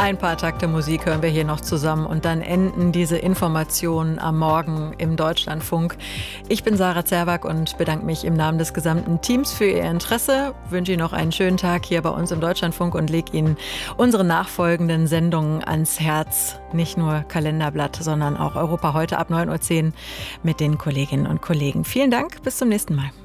Ein paar Takte Musik hören wir hier noch zusammen und dann enden diese Informationen am Morgen im Deutschlandfunk. Ich bin Sarah Zerwak und bedanke mich im Namen des gesamten Teams für Ihr Interesse. Wünsche Ihnen noch einen schönen Tag hier bei uns im Deutschlandfunk und lege Ihnen unsere nachfolgenden Sendungen ans Herz. Nicht nur Kalenderblatt, sondern auch Europa heute ab 9:10 Uhr mit den Kolleginnen und Kollegen. Vielen Dank, bis zum nächsten Mal.